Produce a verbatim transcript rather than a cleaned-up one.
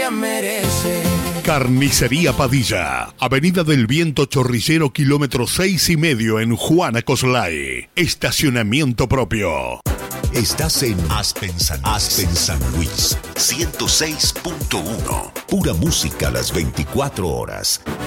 ella merece. Carnicería Padilla, Avenida del Viento Chorrillero, kilómetro seis y medio en Juana Coslay. Estacionamiento propio. Estás en Aspen San, Aspen San Luis, ciento seis punto uno. Pura música las veinticuatro horas.